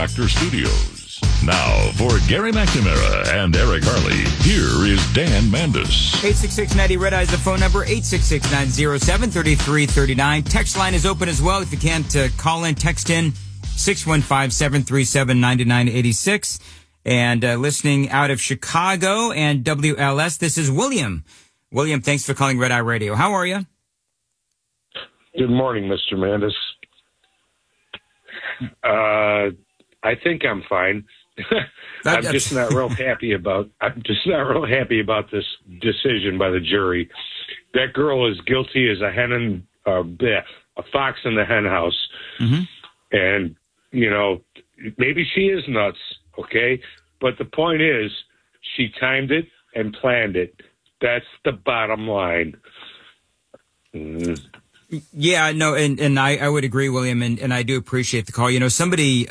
Actor Studios. Now, for Gary McNamara and Eric Harley, here is Dan Mandis. 866-90 Red Eye is the phone number, 866-907-3339. Text line is open as well. If you can't call in, text in, 615-737-9986. And listening out of Chicago and WLS, this is William. William, thanks for calling Red Eye Radio. How are you? Good morning, Mr. Mandis. I think I'm fine. I'm just not real happy about this decision by the jury. That girl is guilty as a fox in the hen house. Mm-hmm. And, maybe she is nuts, okay? But the point is, she timed it and planned it. That's the bottom line. Yeah, no, and I would agree, William, and I do appreciate the call. Somebody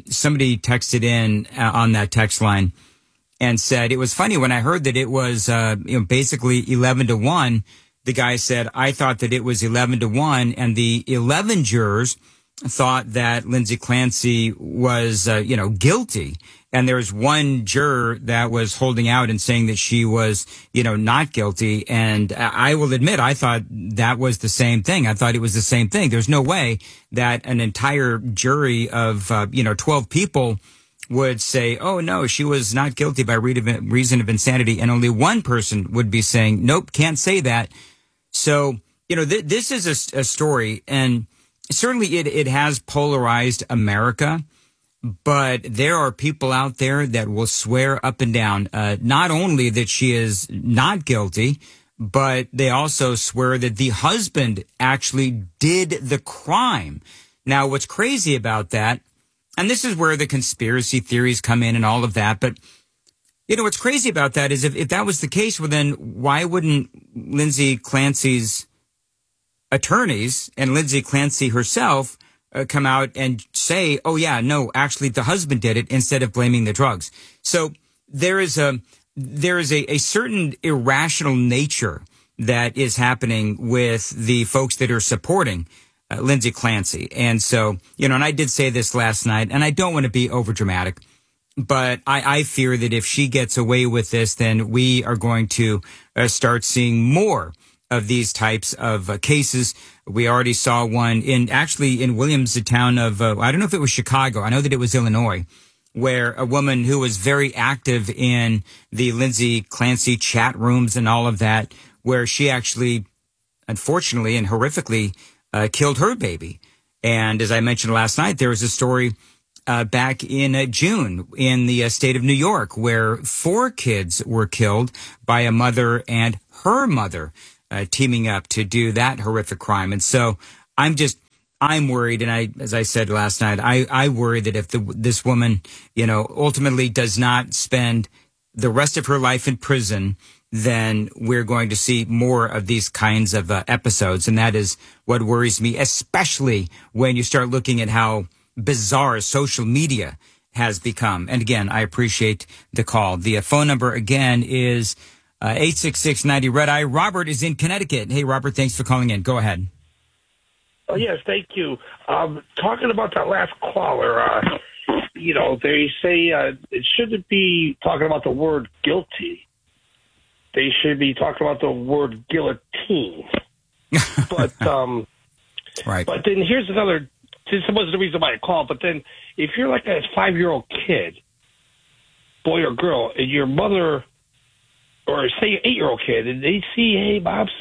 texted in on that text line and said, it was funny when I heard that it was, basically 11-1. The guy said, I thought that it was 11-1, and the 11 jurors thought that Lindsay Clancy was, guilty. And there was one juror that was holding out and saying that she was, not guilty. And I will admit, I thought that was the same thing. I thought it was the same thing. There's no way that an entire jury of, 12 people would say, oh, no, she was not guilty by reason of insanity. And only one person would be saying, nope, can't say that. So, this is a story, and certainly it has polarized America. But there are people out there that will swear up and down, not only that she is not guilty, but they also swear that the husband actually did the crime. Now, what's crazy about that, and this is where the conspiracy theories come in and all of that, but what's crazy about that is if that was the case, well, then why wouldn't Lindsay Clancy's attorneys and Lindsay Clancy herself come out and say, oh, yeah, no, actually, the husband did it, instead of blaming the drugs. So there is a certain irrational nature that is happening with the folks that are supporting Lindsay Clancy. And so, and I did say this last night, and I don't want to be overdramatic, but I fear that if she gets away with this, then we are going to start seeing more of these types of cases. We already saw one in Williams, the town of, I don't know if it was Chicago. I know that it was Illinois, where a woman who was very active in the Lindsay Clancy chat rooms and all of that, where she actually, unfortunately and horrifically, killed her baby. And as I mentioned last night, there was a story back in June in the state of New York, where 4 kids were killed by a mother and her mother teaming up to do that horrific crime. And so I'm worried. And as I said last night, I worry that if this woman, ultimately does not spend the rest of her life in prison, then we're going to see more of these kinds of episodes. And that is what worries me, especially when you start looking at how bizarre social media has become. And again, I appreciate the call. The phone number again is 866-90 Red Eye. Robert is in Connecticut. Hey, Robert, thanks for calling in. Go ahead. Oh, yes, thank you. Talking about that last caller, they say it shouldn't be talking about the word guilty. They should be talking about the word guillotine. But right. But then here's another. This wasn't the reason why I called. But then if you're like a 5-year-old kid, boy or girl, and your mother, or say an 8-year-old kid, and they see, hey, Bob's,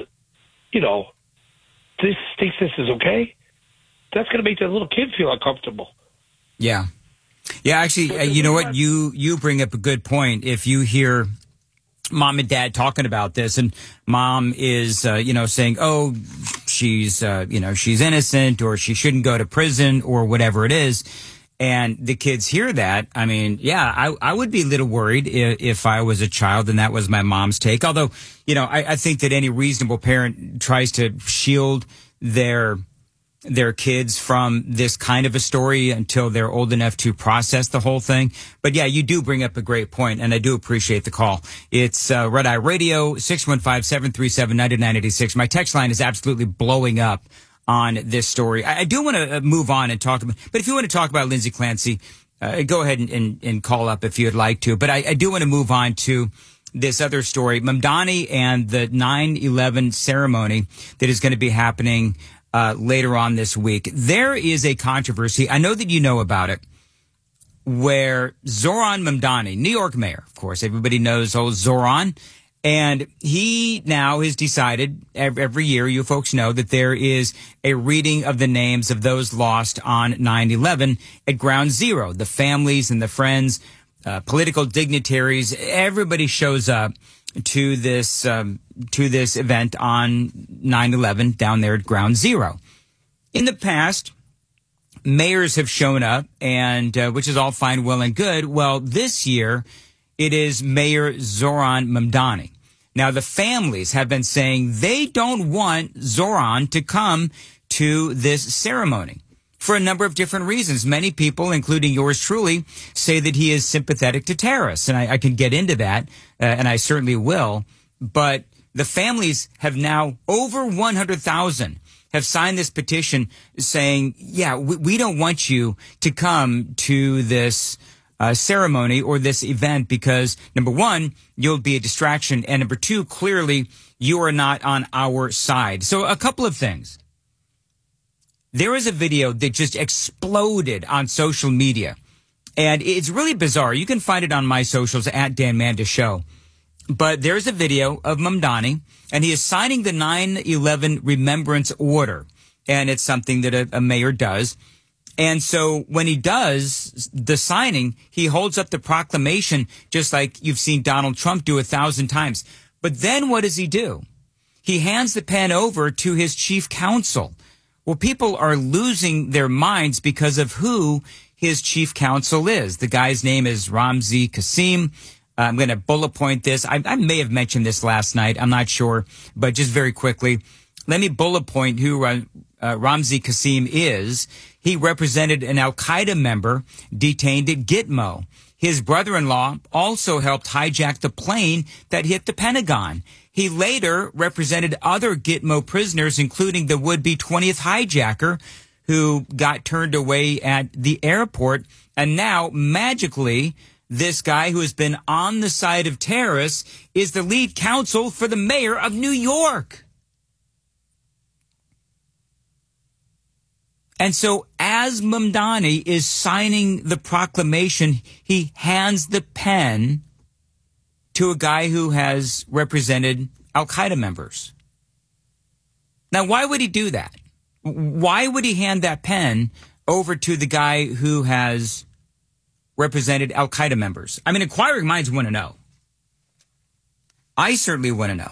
this thinks this is okay, that's going to make the little kid feel uncomfortable. Yeah. Yeah, actually, you know what? You bring up a good point. If you hear mom and dad talking about this, and mom is, saying, oh, she's innocent, or she shouldn't go to prison, or whatever it is, and the kids hear that, I mean, yeah, I would be a little worried if I was a child and that was my mom's take. Although, I think that any reasonable parent tries to shield their kids from this kind of a story until they're old enough to process the whole thing. But yeah, you do bring up a great point, and I do appreciate the call. It's Red Eye Radio, 615-737-9986. My text line is absolutely blowing up on this story. I do want to move on and talk about, but if you want to talk about Lindsay Clancy, go ahead and call up if you'd like to. But I do want to move on to this other story, Mamdani and the 9/11 ceremony that is going to be happening later on this week. There is a controversy. I know that you know about it, where Zohran Mamdani, New York mayor, of course, everybody knows old Zohran, and he now has decided every year, you folks know, that there is a reading of the names of those lost on 9/11 at Ground Zero. The families and the friends, political dignitaries, everybody shows up to this event on 9/11 down there at Ground Zero. In the past, mayors have shown up, and which is all fine, well, and good. Well, this year, it is Mayor Zohran Mamdani. Now, the families have been saying they don't want Zohran to come to this ceremony for a number of different reasons. Many people, including yours truly, say that he is sympathetic to terrorists, and I can get into that, and I certainly will. But the families have now, over 100,000, have signed this petition saying, yeah, we don't want you to come to this ceremony or this event because, number one, you'll be a distraction, and number two, clearly you are not on our side. So a couple of things. There is a video that just exploded on social media, and it's really bizarre. You can find it on my socials at Dan Mandis Show. But there's a video of Mamdani, and he is signing the 9/11 Remembrance Order, and it's something that a mayor does. And so when he does the signing, he holds up the proclamation just like you've seen Donald Trump do 1,000 times. But then what does he do? He hands the pen over to his chief counsel. Well, people are losing their minds because of who his chief counsel is. The guy's name is Ramzi Kassem. I'm going to bullet point this. I may have mentioned this last night. I'm not sure. But just very quickly, let me bullet point who Ramzi Kassem is. He represented an al-Qaeda member detained at Gitmo. His brother-in-law also helped hijack the plane that hit the Pentagon. He later represented other Gitmo prisoners, including the would-be 20th hijacker who got turned away at the airport. And now, magically, this guy who has been on the side of terrorists is the lead counsel for the mayor of New York. And so as Mamdani is signing the proclamation, he hands the pen to a guy who has represented al-Qaeda members. Now, why would he do that? Why would he hand that pen over to the guy who has represented al-Qaeda members? I mean, inquiring minds want to know. I certainly want to know.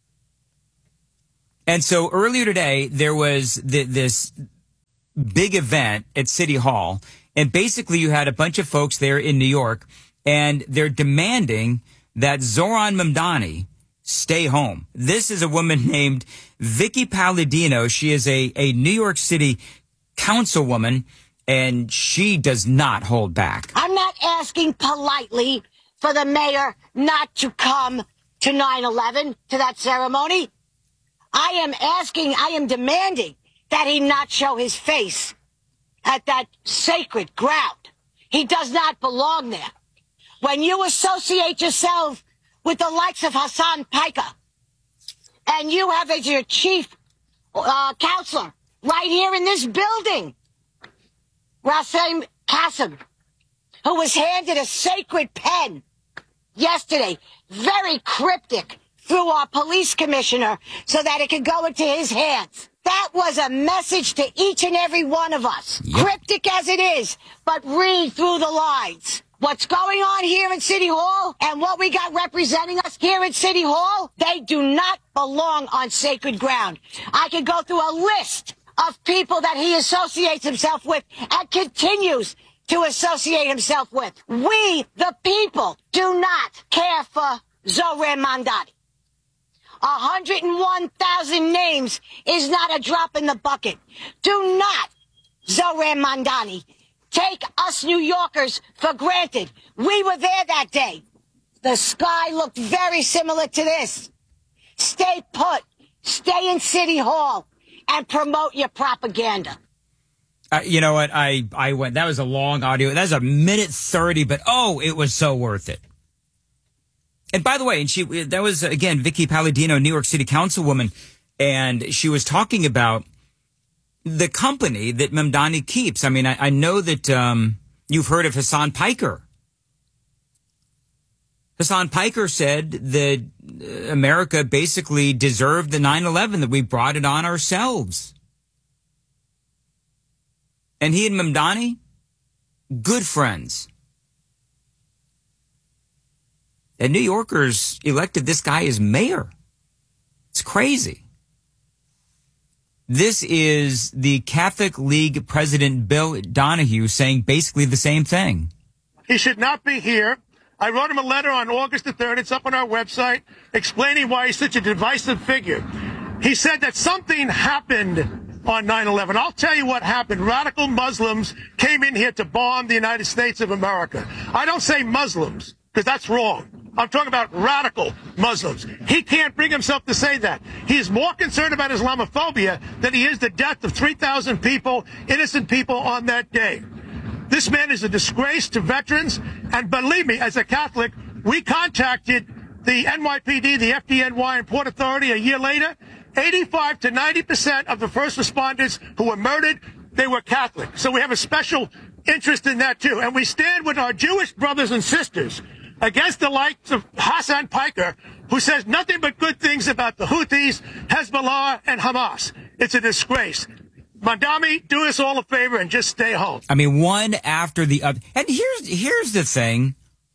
And so earlier today, there was this big event at City Hall, and basically you had a bunch of folks there in New York, and they're demanding that Zohran Mamdani stay home. This is a woman named Vicky Palladino. She is a New York City councilwoman, and she does not hold back. I'm not asking politely for the mayor not to come to 9/11, to that ceremony. I am demanding that he not show his face at that sacred ground. He does not belong there. When you associate yourself with the likes of Hassan Piker, and you have as your chief counselor right here in this building, Rasim Kassem, who was handed a sacred pen yesterday, very cryptic, through our police commissioner so that it could go into his hands. That was a message to each and every one of us. Yep. Cryptic as it is, but read through the lines. What's going on here in City Hall and what we got representing us here at City Hall, they do not belong on sacred ground. I could go through a list of people that he associates himself with and continues to associate himself with. We, the people, do not care for Zohran Mamdani. 101,000 names is not a drop in the bucket. Do not, Zohran Mamdani, take us New Yorkers for granted. We were there that day. The sky looked very similar to this. Stay put, stay in City Hall, and promote your propaganda. You know what? I went. That was a long audio. That was a minute 30, but it was so worth it. And by the way, that was again Vicky Palladino, New York City Councilwoman, and she was talking about the company that Mamdani keeps. I mean, I know that you've heard of Hassan Piker. Hassan Piker said that America basically deserved the 9/11, that we brought it on ourselves. And he and Mamdani, good friends. And New Yorkers elected this guy as mayor. It's crazy. This is the Catholic League president, Bill Donahue, saying basically the same thing. He should not be here. I wrote him a letter on August the 3rd. It's up on our website explaining why he's such a divisive figure. He said that something happened on 9/11. I'll tell you what happened. Radical Muslims came in here to bomb the United States of America. I don't say Muslims because that's wrong. I'm talking about radical Muslims. He can't bring himself to say that. He is more concerned about Islamophobia than he is the death of 3,000 people, innocent people on that day. This man is a disgrace to veterans. And believe me, as a Catholic, we contacted the NYPD, the FDNY, and Port Authority a year later. 85 to 90% of the first responders who were murdered, they were Catholic. So we have a special interest in that, too. And we stand with our Jewish brothers and sisters against the likes of Hassan Piker, who says nothing but good things about the Houthis, Hezbollah, and Hamas. It's a disgrace. Mamdani, do us all a favor and just stay home. I mean, one after the other. And here's the thing,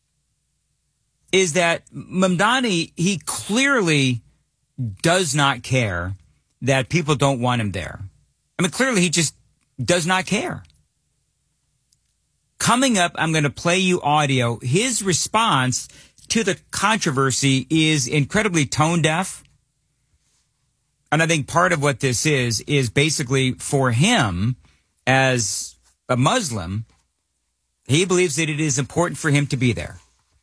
is that Mamdani, he clearly does not care that people don't want him there. I mean, clearly he just does not care. Coming up, I'm going to play you audio. His response to the controversy is incredibly tone deaf. And I think part of what this is basically for him as a Muslim, he believes that it is important for him to be there.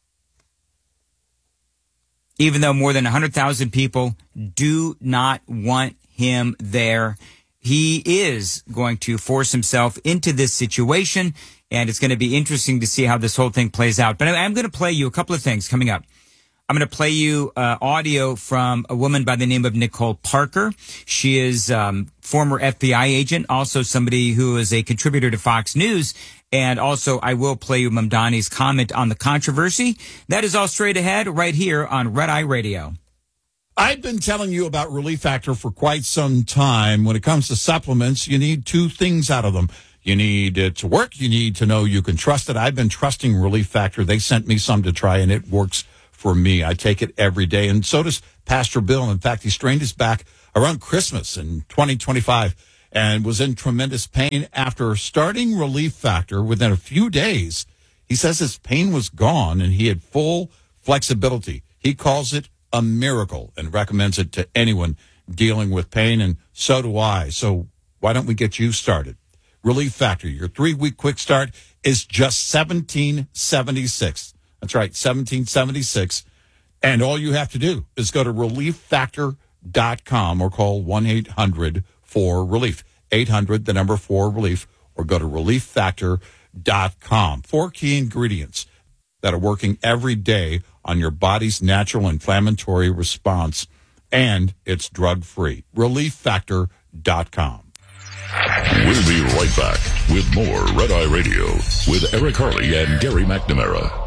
Even though more than 100,000 people do not want him there, he is going to force himself into this situation, and it's going to be interesting to see how this whole thing plays out. But I'm going to play you a couple of things coming up. I'm going to play you audio from a woman by the name of Nicole Parker. She is former FBI agent, also somebody who is a contributor to Fox News. And also, I will play you Mamdani's comment on the controversy. That is all straight ahead right here on Red Eye Radio. I've been telling you about Relief Factor for quite some time. When it comes to supplements, you need two things out of them. You need it to work. You need to know you can trust it. I've been trusting Relief Factor. They sent me some to try, and it works for me. I take it every day, and so does Pastor Bill. In fact, he strained his back around Christmas in 2025 and was in tremendous pain. After starting Relief Factor within a few days, he says his pain was gone and he had full flexibility. He calls it a miracle and recommends it to anyone dealing with pain, and so do I. So why don't we get you started? Relief Factor, your 3-week quick start is just $17.76. That's right, $17.76. And all you have to do is go to relieffactor.com or call 1-800-4RELIEF. 800, the number 4RELIEF, or go to relieffactor.com. 4 key ingredients that are working every day on your body's natural inflammatory response, and it's drug-free. relieffactor.com. We'll be right back with more Red Eye Radio with Eric Harley and Gary McNamara.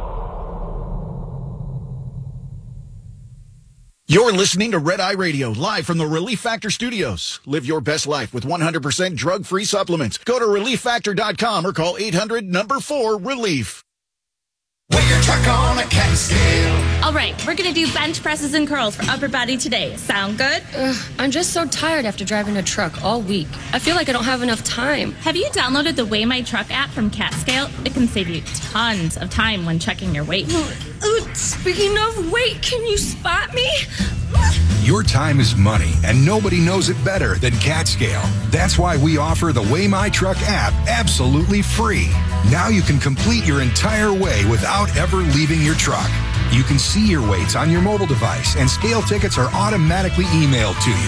You're listening to Red Eye Radio, live from the Relief Factor studios. Live your best life with 100% drug-free supplements. Go to relieffactor.com or call 800-4RELIEF. Wear your truck on a cat scale. All right, we're going to do bench presses and curls for upper body today. Sound good? I'm just so tired after driving a truck all week. I feel like I don't have enough time. Have you downloaded the Weigh My Truck app from CatScale? It can save you tons of time when checking your weight. Speaking of weight, can you spot me? Your time is money, and nobody knows it better than CatScale. That's why we offer the Weigh My Truck app absolutely free. Now you can complete your entire weigh without ever leaving your truck. You can see your weights on your mobile device, and scale tickets are automatically emailed to you.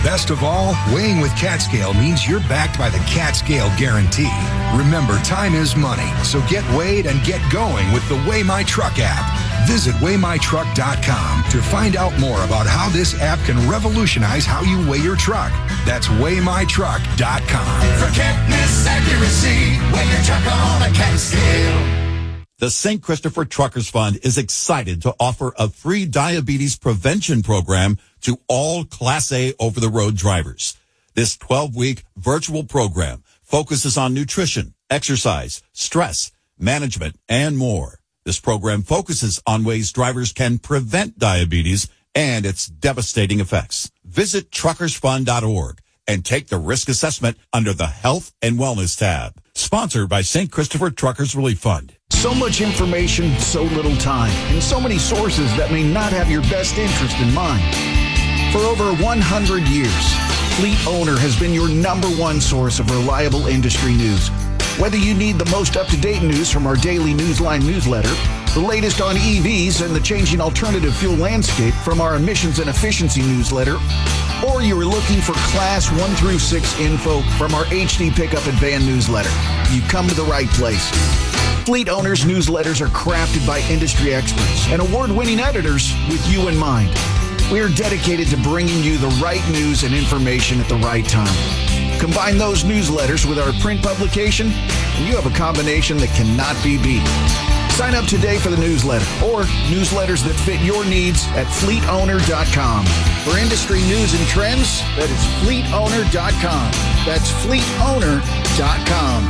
Best of all, weighing with CatScale means you're backed by the CatScale Guarantee. Remember, time is money, so get weighed and get going with the Weigh My Truck app. Visit WeighMyTruck.com to find out more about how this app can revolutionize how you weigh your truck. That's WeighMyTruck.com. For Kentness accuracy, weigh your truck on a CatScale. The St. Christopher Truckers Fund is excited to offer a free diabetes prevention program to all Class A over-the-road drivers. This 12-week virtual program focuses on nutrition, exercise, stress, management, and more. This program focuses on ways drivers can prevent diabetes and its devastating effects. Visit truckersfund.org and take the risk assessment under the Health and Wellness tab. Sponsored by St. Christopher Truckers Relief Fund. So much information, so little time, and so many sources that may not have your best interest in mind. For over 100 years, Fleet Owner has been your number one source of reliable industry news. Whether you need the most up-to-date news from our daily Newsline newsletter, the latest on EVs and the changing alternative fuel landscape from our emissions and efficiency newsletter, or you are looking for Class 1 through 6 info from our HD Pickup and Van newsletter, you've come to the right place. Fleet Owners newsletters are crafted by industry experts and award-winning editors with you in mind. We are dedicated to bringing you the right news and information at the right time. Combine those newsletters with our print publication, and you have a combination that cannot be beat. Sign up today for the newsletter or newsletters that fit your needs at fleetowner.com. For industry news and trends, that is fleetowner.com. That's fleetowner.com.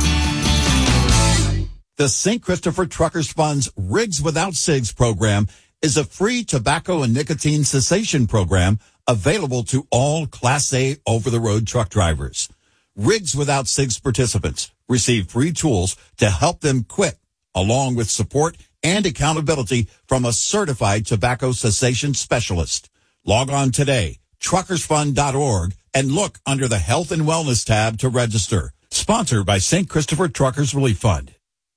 The St. Christopher Truckers Fund's Rigs Without Cigs program is a free tobacco and nicotine cessation program available to all Class A over-the-road truck drivers. Rigs Without Cigs participants receive free tools to help them quit, along with support and accountability from a certified tobacco cessation specialist. Log on today, truckersfund.org, and look under the Health and Wellness tab to register. Sponsored by St. Christopher Truckers Relief Fund.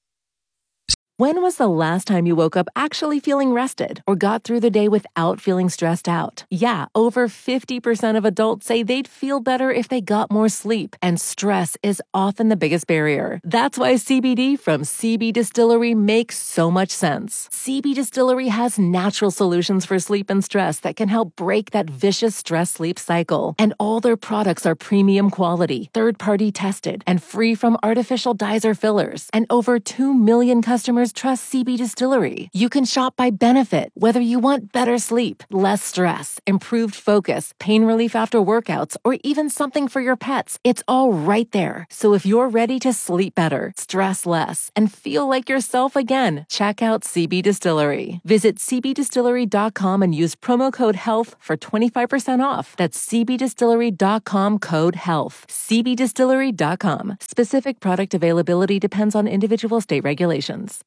When was the last time you woke up actually feeling rested or got through the day without feeling stressed out? Yeah, over 50% of adults say they'd feel better if they got more sleep, and stress is often the biggest barrier. That's why CBD from CB Distillery makes so much sense. CB Distillery has natural solutions for sleep and stress that can help break that vicious stress-sleep cycle. And all their products are premium quality, third-party tested, and free from artificial dyes or fillers. And over 2 million customers trust CB Distillery. You can shop by benefit, whether you want better sleep, less stress, improved focus, pain relief after workouts, or even something for your pets. It's all right there. So if you're ready to sleep better, stress less, and feel like yourself again, check out CB Distillery. Visit cbdistillery.com and use promo code HEALTH for 25% off. That's cbdistillery.com code HEALTH. cbdistillery.com. Specific product availability depends on individual state regulations.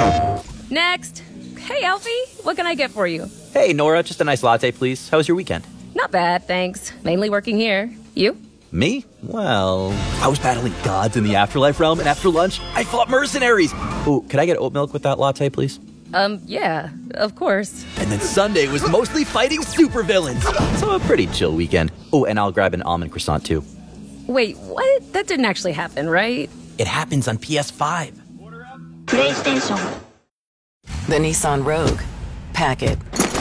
Next. Hey, Alfie, what can I get for you? Hey, Nora, just a nice latte, please. How was your weekend? Not bad, thanks. Mainly working here. You? Me? Well, I was battling gods in the afterlife realm, and after lunch, I fought mercenaries. Ooh, could I get oat milk with that latte, please? Yeah, of course. And then Sunday was mostly fighting supervillains. So a pretty chill weekend. Oh, and I'll grab an almond croissant, too. Wait, what? That didn't actually happen, right? It happens on PS5. PlayStation. The Nissan Rogue. Pack it.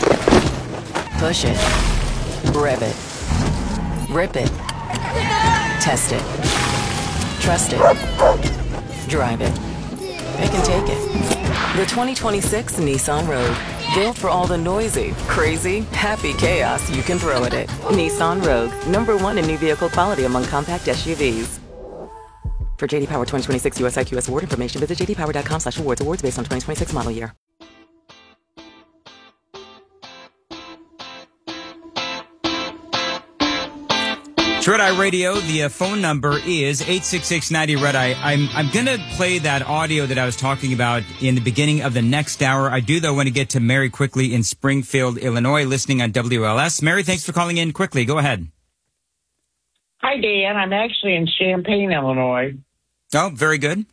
Push it. Rev it. Rip it. Test it. Trust it. Drive it. It can take it. The 2026 Nissan Rogue. Built for all the noisy, crazy, happy chaos you can throw at it. Nissan Rogue. #1 in new vehicle quality among compact SUVs. For JD Power 2026 US IQS award information, visit jdpower.com/awards. Awards based on 2026 model year. It's Red Eye Radio. The phone number is 866-90-RED-EYE. I'm going to play that audio that I was talking about in the beginning of the next hour. I do, though, want to get to Mary quickly in Springfield, Illinois, listening on WLS. Mary, thanks for calling in quickly. Go ahead. Hi, Dan. I'm actually in Champaign, Illinois. Oh, very good.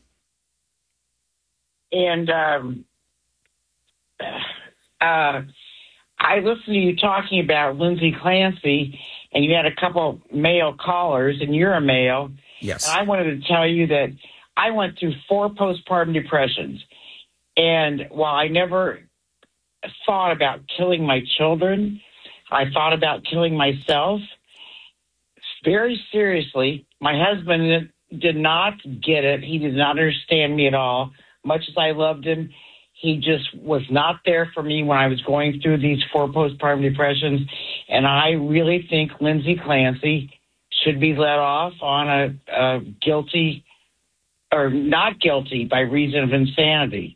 And I I listened to you talking about Lindsay Clancy, and you had a couple male callers, and you're a male. Yes. And I wanted to tell you that I went through 4 postpartum depressions. And while I never thought about killing my children, I thought about killing myself very seriously. My husband did not get it. He did not understand me at all. Much as I loved him, he just was not there for me when I was going through these 4 postpartum depressions. And I really think Lindsay Clancy should be let off on a guilty or not guilty by reason of insanity.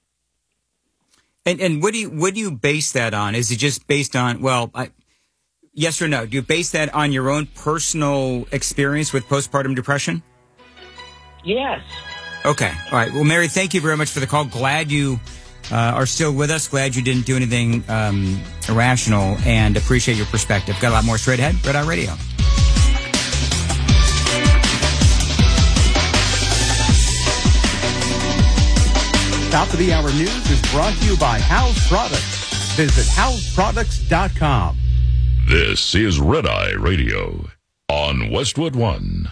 And what do you base that on? Is it just based on, yes or no? Do you base that on your own personal experience with postpartum depression? Yes. Okay. All right. Well, Mary, thank you very much for the call. Glad you are still with us. Glad you didn't do anything irrational, and appreciate your perspective. Got a lot more straight ahead. Red Eye Radio. Top of the Hour News is brought to you by House Products. Visit houseproducts.com. This is Red Eye Radio on Westwood One.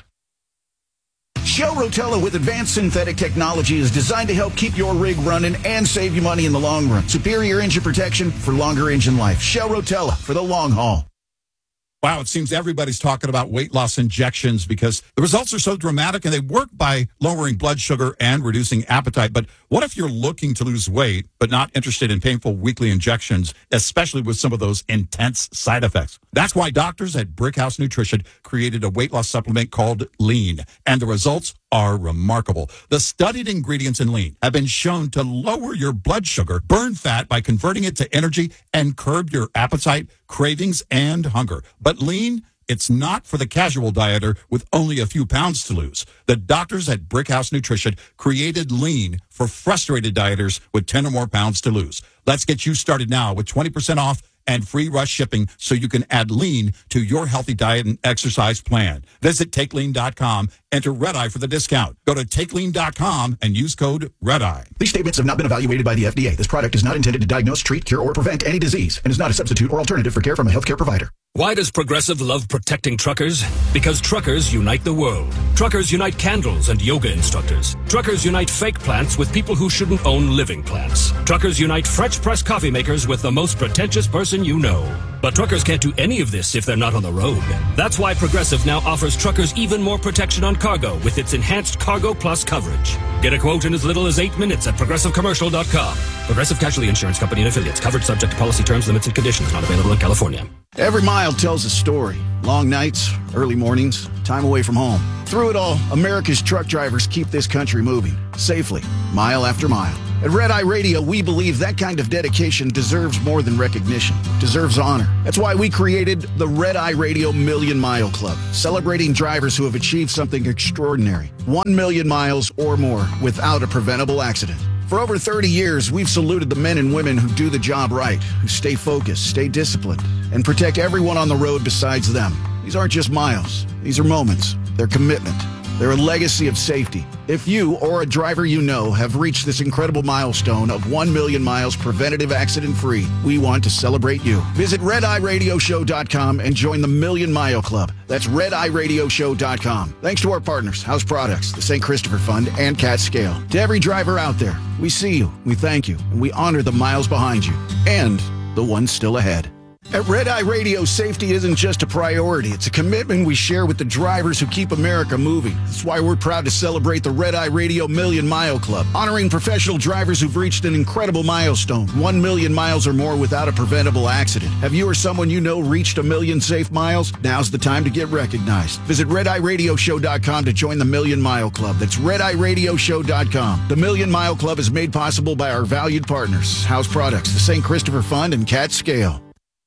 Shell Rotella with advanced synthetic technology is designed to help keep your rig running and save you money in the long run. Superior engine protection for longer engine life. Shell Rotella for the long haul. Wow, it seems everybody's talking about weight loss injections because the results are so dramatic and they work by lowering blood sugar and reducing appetite. But what if you're looking to lose weight but not interested in painful weekly injections, especially with some of those intense side effects? That's why doctors at Brickhouse Nutrition created a weight loss supplement called Lean, and the results are remarkable. The studied ingredients in Lean have been shown to lower your blood sugar, burn fat by converting it to energy, and curb your appetite, cravings, and hunger. But Lean, it's not for the casual dieter with only a few pounds to lose. The doctors at Brickhouse Nutrition created Lean for frustrated dieters with 10 or more pounds to lose. Let's get you started now with 20% off and free rush shipping so you can add Lean to your healthy diet and exercise plan. Visit TakeLean.com, enter Red Eye for the discount. Go to TakeLean.com and use code Red Eye. These statements have not been evaluated by the FDA. This product is not intended to diagnose, treat, cure, or prevent any disease and is not a substitute or alternative for care from a healthcare provider. Why does Progressive love protecting truckers? Because truckers unite the world. Truckers unite candles and yoga instructors. Truckers unite fake plants with people who shouldn't own living plants. Truckers unite French press coffee makers with the most pretentious person you know. But truckers can't do any of this if they're not on the road. That's why Progressive now offers truckers even more protection on cargo with its enhanced Cargo Plus coverage. Get a quote in as little as 8 minutes at ProgressiveCommercial.com. Progressive Casualty Insurance Company and Affiliates. Coverage subject to policy terms, limits, and conditions. Not available in California. Every mile tells a story. Long nights, early mornings, time away from home. Through it all, America's truck drivers keep this country moving safely, mile after mile. At Red Eye Radio, we believe that kind of dedication deserves more than recognition, deserves honor. That's why we created the Red Eye Radio Million Mile Club, celebrating drivers who have achieved something extraordinary. 1 million miles or more without a preventable accident. For over 30 years, we've saluted the men and women who do the job right, who stay focused, stay disciplined, and protect everyone on the road besides them. These aren't just miles. These are moments. They're commitment. They're a legacy of safety. If you or a driver you know have reached this incredible milestone of 1 million miles preventative accident-free, we want to celebrate you. Visit RedEyeRadioShow.com and join the Million Mile Club. That's RedEyeRadioShow.com. Thanks to our partners, House Products, the St. Christopher Fund, and Cat Scale. To every driver out there, we see you, we thank you, and we honor the miles behind you and the ones still ahead. At Red Eye Radio, safety isn't just a priority. It's a commitment we share with the drivers who keep America moving. That's why we're proud to celebrate the Red Eye Radio Million Mile Club, honoring professional drivers who've reached an incredible milestone, 1 million miles or more without a preventable accident. Have you or someone you know reached 1 million safe miles? Now's the time to get recognized. Visit RedEyeRadioShow.com to join the Million Mile Club. That's RedEyeRadioShow.com. The Million Mile Club is made possible by our valued partners, House Products, the St. Christopher Fund, and Cat Scale.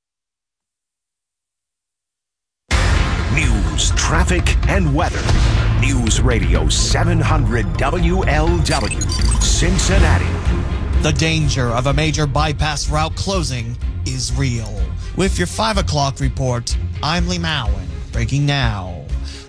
News, traffic, and weather. News Radio 700 WLW, Cincinnati. The danger of a major bypass route closing is real. With your 5 o'clock report, I'm Lee Mowen. Breaking now.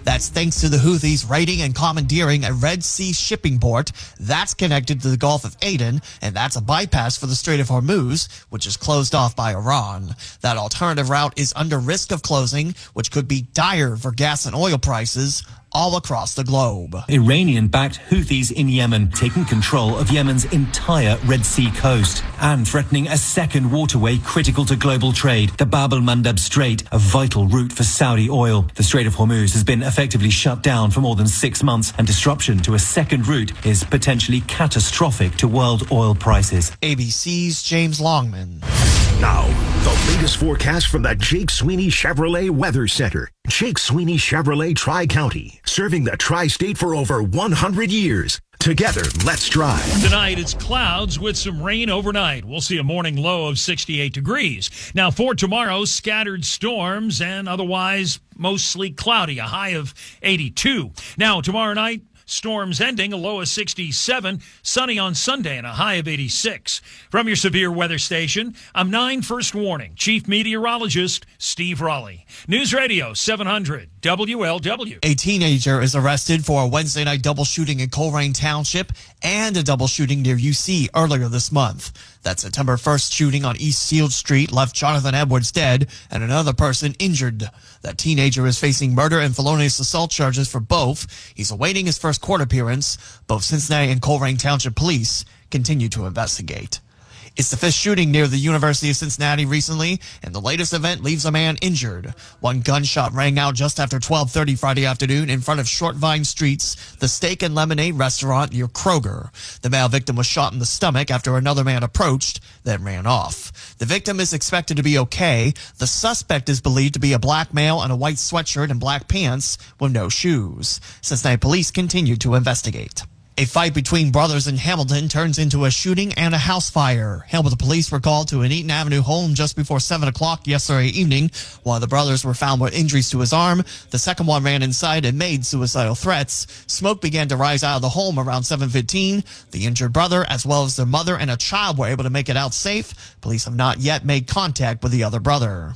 That's thanks to the Houthis raiding and commandeering a Red Sea shipping port that's connected to the Gulf of Aden, and that's a bypass for the Strait of Hormuz, which is closed off by Iran. That alternative route is under risk of closing, which could be dire for gas and oil prices all across the globe. Iranian-backed Houthis in Yemen taking control of Yemen's entire Red Sea coast and threatening a second waterway critical to global trade, the Bab el-Mandeb Strait, a vital route for Saudi oil. The Strait of Hormuz has been effectively shut down for more than 6 months, and disruption to a second route is potentially catastrophic to world oil prices. ABC's James Longman. Now, the latest forecast from the Jake Sweeney Chevrolet Weather Center. Jake Sweeney Chevrolet Tri-County, serving the Tri-State for over 100 years. Together, let's drive. Tonight, it's clouds with some rain overnight. We'll see a morning low of 68 degrees. Now, for tomorrow, scattered storms and otherwise mostly cloudy, a high of 82. Now, tomorrow night, storms ending, a low of 67, sunny on Sunday and a high of 86. From your severe weather station, I'm 9 First Warning Chief Meteorologist Steve Raleigh. News Radio 700 WLW. A teenager is arrested for a Wednesday night double shooting in Coleraine Township and a double shooting near UC earlier this month. That September 1st shooting on East Shield Street left Jonathan Edwards dead and another person injured. That teenager is facing murder and felonious assault charges for both. He's awaiting his first court appearance. Both Cincinnati and Coleraine Township Police continue to investigate. It's the fifth shooting near the University of Cincinnati recently, and the latest event leaves a man injured. One gunshot rang out just after 12:30 Friday afternoon in front of Short Vine Street's The Steak and Lemonade restaurant near Kroger. The male victim was shot in the stomach after another man approached, then ran off. The victim is expected to be okay. The suspect is believed to be a black male in a white sweatshirt and black pants with no shoes. Cincinnati police continue to investigate. A fight between brothers in Hamilton turns into a shooting and a house fire. Hamilton police were called to an Eaton Avenue home just before 7 o'clock yesterday evening. One of the brothers were found with injuries to his arm. The second one ran inside and made suicidal threats. Smoke began to rise out of the home around 7:15. The injured brother, as well as their mother and a child, were able to make it out safe. Police have not yet made contact with the other brother.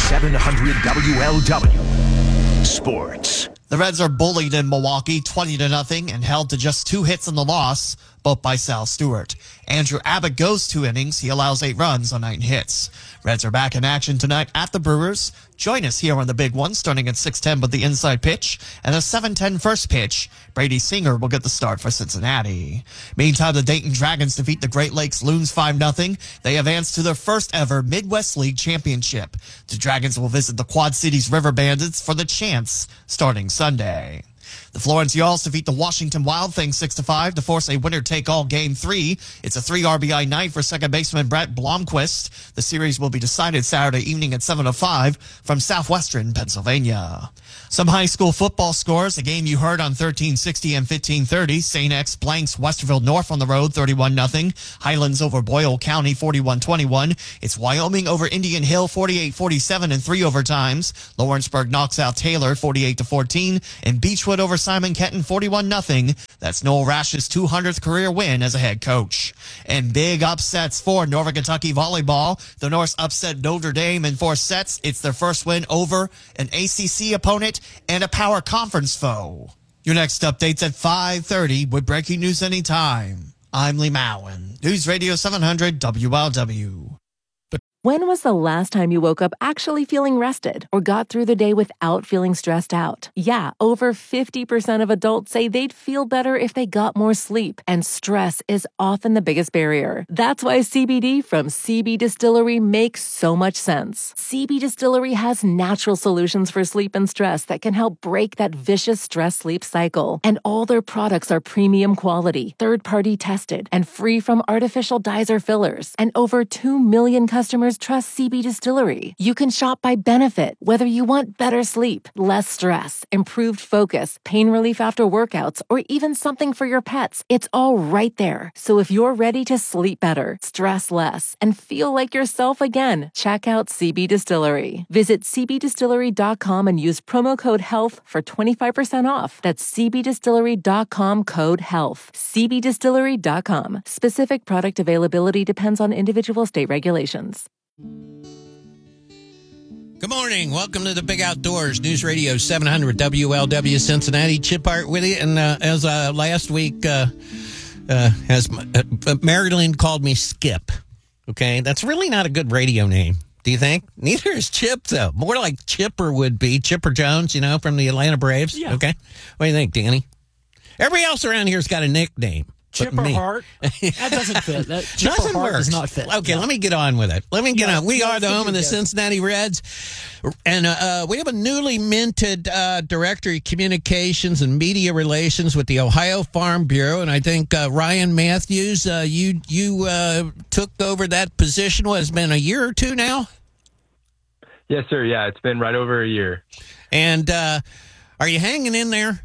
700 WLW. Sports. The Reds are bullied in Milwaukee 20-0 and held to just 2 hits in the loss, both by Sal Stewart. Andrew Abbott goes 2 innings. He allows 8 runs on 9 hits. Reds are back in action tonight at the Brewers. Join us here on the big one, starting at 6:10 with the inside pitch and a 7:10 first pitch. Brady Singer will get the start for Cincinnati. Meantime, the Dayton Dragons defeat the Great Lakes Loons 5-0. They advance to their first ever Midwest League championship. The Dragons will visit the Quad Cities River Bandits for the chance starting Sunday. The Florence Yalls defeat the Washington Wild Things 6-5 to force a winner-take-all Game 3. It's a 3 RBI night for second baseman Brett Blomquist. The series will be decided Saturday evening at 7:05 from southwestern Pennsylvania. Some high school football scores, a game you heard on 1360 and 1530. St. X blanks Westerville North on the road 31-0. Highlands over Boyle County 41-21. It's Wyoming over Indian Hill 48-47 in 3 overtimes. Lawrenceburg knocks out Taylor 48-14. And Beechwood over Simon Kenton 41-0. That's Noel Rash's 200th career win as a head coach. And big upsets for Northern Kentucky volleyball. The Norse upset Notre Dame in 4 sets. It's their first win over an ACC opponent and a power conference foe. Your next update's at 5:30 with breaking news anytime. I'm Lee Mowen. News Radio 700 WLW. When was the last time you woke up actually feeling rested or got through the day without feeling stressed out? Yeah, over 50% of adults say they'd feel better if they got more sleep, and stress is often the biggest barrier. That's why CBD from CB Distillery makes so much sense. CB Distillery has natural solutions for sleep and stress that can help break that vicious stress-sleep cycle. And all their products are premium quality, third-party tested, and free from artificial dyes or fillers. And over 2 million customers trust CB Distillery. You can shop by benefit, whether you want better sleep, less stress, improved focus, pain relief after workouts, or even something for your pets. It's all right there. So if you're ready to sleep better, stress less, and feel like yourself again, check out CB Distillery. Visit cbdistillery.com and use promo code HEALTH for 25% off. That's cbdistillery.com code HEALTH. cbdistillery.com. Specific product availability depends on individual state regulations. Good morning. Welcome to the Big Outdoors, News Radio 700 WLW Cincinnati. Chip Hart with you. And as last week, Marilyn called me Skip. Okay, that's really not a good radio name. Do you think? Neither is Chip, though. More like Chipper would be. Chipper Jones, from the Atlanta Braves. Yeah. Okay. What do you think, Danny? Everybody else around here's got a nickname. Chipper Hart. That doesn't fit. Nothing Hart works. does not fit. Okay, let me get on with it. We are the home of the Cincinnati Reds. And we have a newly minted Director of Communications and Media Relations with the Ohio Farm Bureau. And I think Ryan Matthews, you took over that position. It's been a year or two now? Yes, sir. Yeah, it's been right over a year. And are you hanging in there?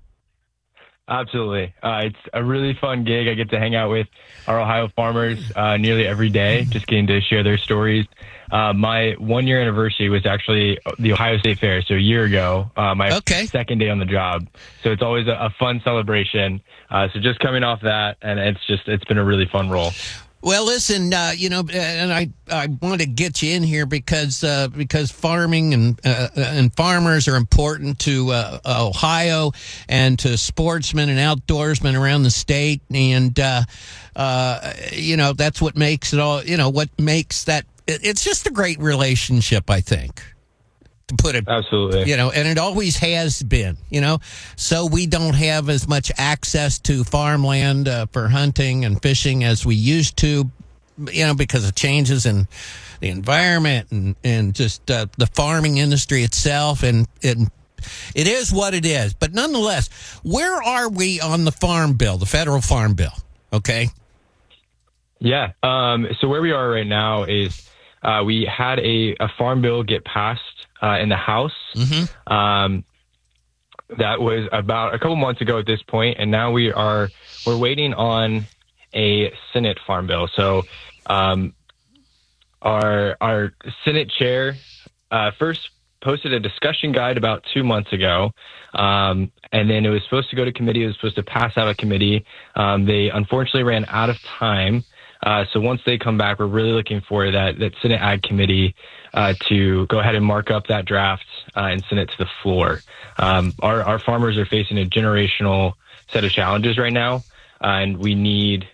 Absolutely. It's a really fun gig. I get to hang out with our Ohio farmers nearly every day, just getting to share their stories. My 1-year anniversary was actually the Ohio State Fair, so a year ago, my second day on the job. So it's always a fun celebration. So just coming off that, and it's been a really fun role. Well, listen, and I want to get you in here because farming and farmers are important to Ohio and to sportsmen and outdoorsmen around the state, and that's what makes it all. What makes that? It's just a great relationship, I think. To put it, absolutely, and it always has been, so we don't have as much access to farmland for hunting and fishing as we used to, because of changes in the environment and just the farming industry itself, and it is what it is. But nonetheless, where are we on the farm bill, the federal farm bill? Okay. Yeah. So where we are right now is we had a farm bill get passed in the House. Mm-hmm. That was about a couple months ago at this point, and now we're waiting on a Senate farm bill. So our Senate chair first posted a discussion guide about 2 months ago, and then it was supposed to go to committee. It was supposed to pass out of committee. They unfortunately ran out of time. So once they come back, we're really looking for that Senate Ag Committee to go ahead and mark up that draft and send it to the floor. Our farmers are facing a generational set of challenges right now, and we need,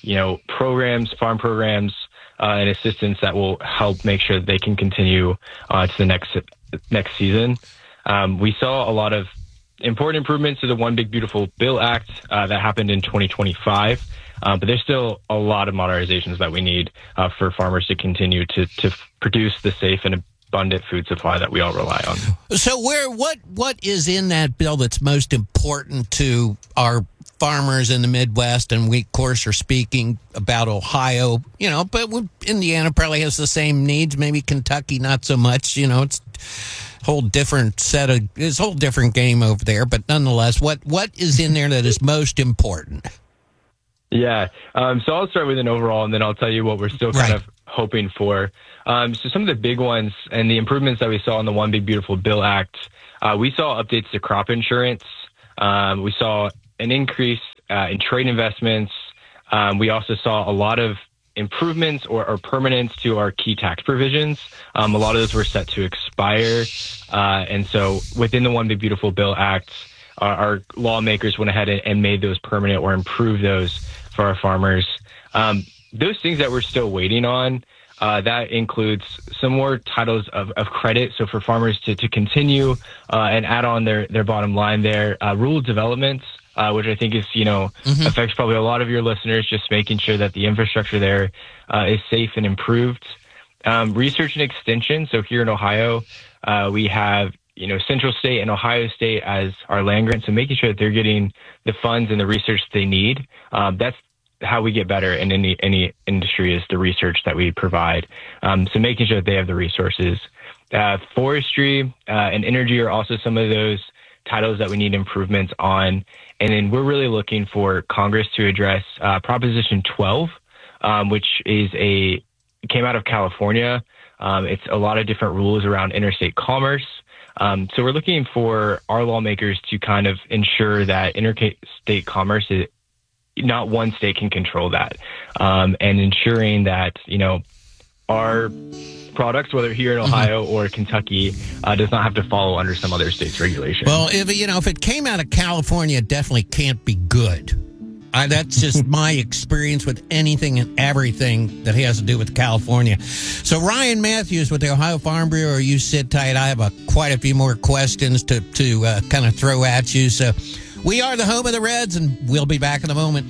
farm programs and assistance that will help make sure that they can continue to the next season. We saw a lot of important improvements to the One Big Beautiful Bill Act that happened in 2025. But there's still a lot of modernizations that we need for farmers to continue to produce the safe and abundant food supply that we all rely on. So what is in that bill that's most important to our farmers in the Midwest? And we, of course, are speaking about Ohio, but Indiana probably has the same needs. Maybe Kentucky, not so much. It's a whole different it's a whole different game over there. But nonetheless, what is in there that is most important? Yeah. So I'll start with an overall, and then I'll tell you what we're still kind of hoping for. So some of the big ones and the improvements that we saw in the One Big Beautiful Bill Act, we saw updates to crop insurance. We saw an increase in trade investments. We also saw a lot of improvements or permanence to our key tax provisions. A lot of those were set to expire. And so within the One Big Beautiful Bill Act, our lawmakers went ahead and made those permanent or improved those for our farmers. Those things that we're still waiting on, that includes some more titles of credit. So for farmers to continue and add on their bottom line there, rural developments, which I think is, affects probably a lot of your listeners, just making sure that the infrastructure there is safe and improved. Research and extension. So here in Ohio, we have Central State and Ohio State as our land grants, so making sure that they're getting the funds and the research they need. That's how we get better in any industry, is the research that we provide. So making sure that they have the resources. Forestry and energy are also some of those titles that we need improvements on. And then we're really looking for Congress to address Proposition 12, which came out of California. It's a lot of different rules around interstate commerce. So we're looking for our lawmakers to kind of ensure that interstate commerce is not one state can control that, and ensuring that, our products, whether here in Ohio or Kentucky, does not have to follow under some other state's regulation. Well, if it came out of California, it definitely can't be good. That's just my experience with anything and everything that has to do with California. So Ryan Matthews with the Ohio Farm Bureau, you sit tight. I have quite a few more questions to kind of throw at you. So we are the home of the Reds, and we'll be back in a moment.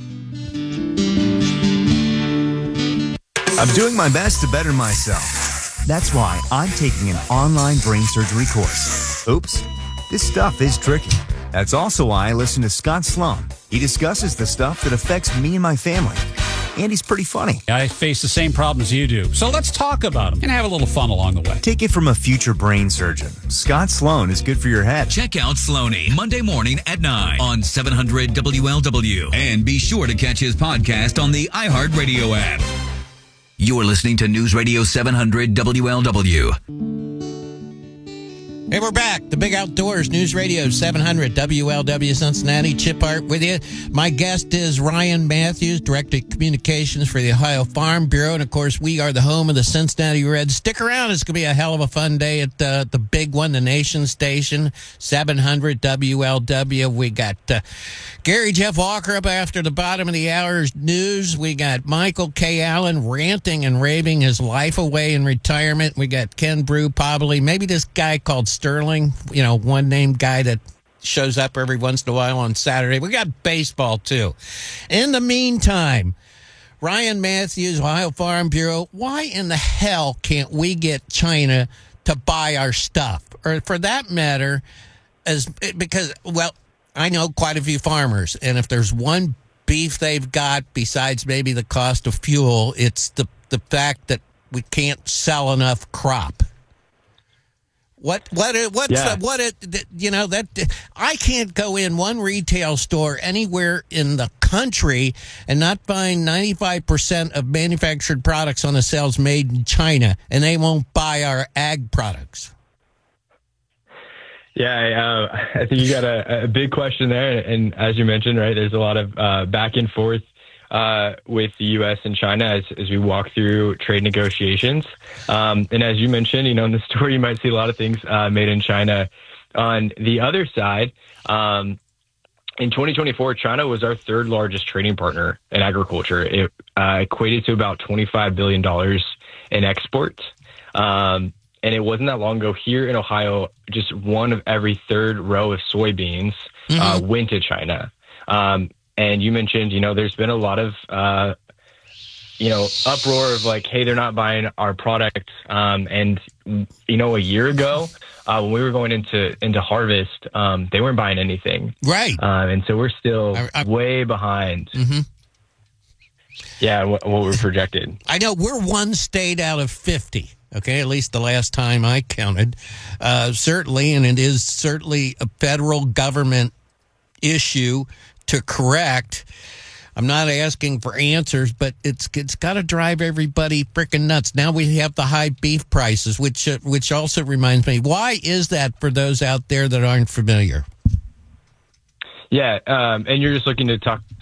I'm doing my best to better myself. That's why I'm taking an online brain surgery course. Oops, this stuff is tricky. That's also why I listen to Scott Sloan. He discusses the stuff that affects me and my family. And he's pretty funny. I face the same problems you do. So let's talk about them and have a little fun along the way. Take it from a future brain surgeon. Scott Sloan is good for your head. Check out Sloaney Monday morning at 9 on 700 WLW. And be sure to catch his podcast on the iHeartRadio app. You're listening to News Radio 700 WLW. Hey, we're back. The Big Outdoors, News Radio 700 WLW Cincinnati. Chip Hart with you. My guest is Ryan Matthews, Director of Communications for the Ohio Farm Bureau. And, of course, we are the home of the Cincinnati Reds. Stick around. It's going to be a hell of a fun day at the big one, the Nation Station, 700 WLW. We got Gary Jeff Walker up after the bottom of the hour's news. We got Michael K. Allen ranting and raving his life away in retirement. We got Ken Brew, probably. Maybe this guy called Sterling, one named guy that shows up every once in a while on Saturday. We got baseball, too. In the meantime, Ryan Matthews, Ohio Farm Bureau, why in the hell can't we get China to buy our stuff? Or for that matter, because I know quite a few farmers, and if there's one beef they've got besides maybe the cost of fuel, it's the fact that we can't sell enough crop. I can't go in one retail store anywhere in the country and not find 95% of manufactured products on the shelves made in China, and they won't buy our ag products. Yeah, I think you got a big question there. And as you mentioned, right, there's a lot of back and forth with the U.S. and China as we walk through trade negotiations. And as you mentioned, in the story, you might see a lot of things made in China. On the other side, in 2024, China was our third largest trading partner in agriculture. It equated to about $25 billion in exports. And it wasn't that long ago here in Ohio, just one of every third row of soybeans went to China. And you mentioned, there's been a lot of, uproar of like, hey, they're not buying our product. And, a year ago, when we were going into harvest, they weren't buying anything. Right. And so we're still way behind. Mm-hmm. Yeah, what we're projected. I know we're one state out of 50. Okay, at least the last time I counted. Certainly, and it is certainly a federal government issue to correct. I'm not asking for answers, but it's got to drive everybody freaking nuts. Now we have the high beef prices, which also reminds me, why is that for those out there that aren't familiar? Yeah, and you're just looking to talk